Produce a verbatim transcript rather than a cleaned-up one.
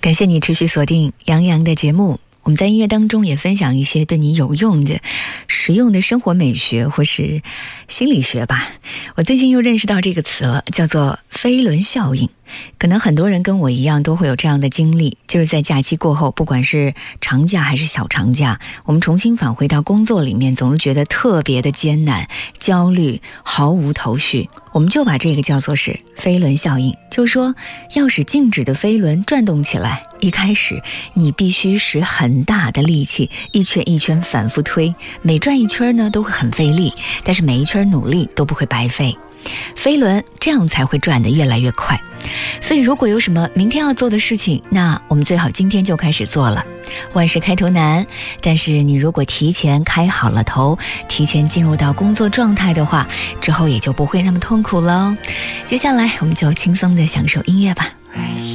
感谢你持续锁定杨洋的节目。我们在音乐当中也分享一些对你有用的、实用的生活美学或是心理学吧。我最近又认识到这个词了，叫做飞轮效应。可能很多人跟我一样都会有这样的经历，就是在假期过后，不管是长假还是小长假，我们重新返回到工作里面，总是觉得特别的艰难、焦虑，毫无头绪。我们就把这个叫做是飞轮效应，就是说要使静止的飞轮转动起来，一开始你必须使很大的力气，一圈一圈反复推，每转一圈呢都会很费力，但是每一圈努力都不会白费。飞轮这样才会转得越来越快。所以如果有什么明天要做的事情，那我们最好今天就开始做了。万事开头难，但是你如果提前开好了头，提前进入到工作状态的话，之后也就不会那么痛苦了。接下来我们就轻松地享受音乐吧。